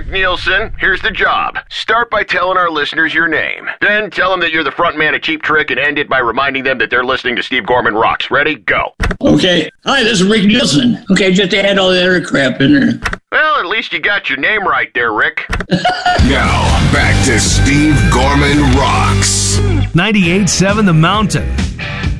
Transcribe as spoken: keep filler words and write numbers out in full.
Rick Nielsen. Here's the job. Start by telling our listeners your name. Then tell them that you're the front man of Cheap Trick and end it by reminding them that they're listening to Steve Gorman Rocks. Ready? Go. Okay. Hi, this is Rick Nielsen. Okay, just add all the other crap in there. Well, at least you got your name right there, Rick. Now, back to Steve Gorman Rocks. ninety-eight point seven The Mountain.